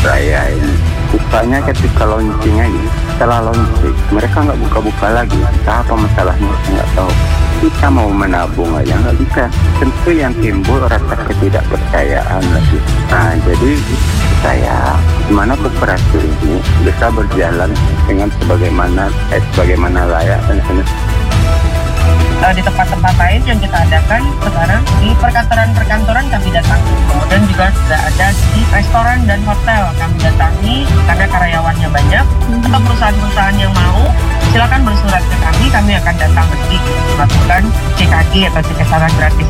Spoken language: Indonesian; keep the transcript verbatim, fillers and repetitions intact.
raya ini. Bukanya ketika launching aja, setelah launching mereka nggak buka-buka lagi. Entah apa masalahnya, saya nggak tahu. Kita mau menabung aja nggak bisa. Tentu yang timbul rasa ketidakpercayaan lagi. Nah, jadi saya gimana koperasi ini bisa berjalan dengan sebagaimana eh, sebagaimana layak dan semestinya. Uh, di tempat-tempat lain yang kita adakan sekarang di perkantoran-perkantoran kami datangi, kemudian juga sudah ada di restoran dan hotel kami datangi karena karyawannya banyak. Atau perusahaan-perusahaan yang mau silakan bersurat ke kami, kami akan datang nanti melakukan C K G atau cek kesehatan gratis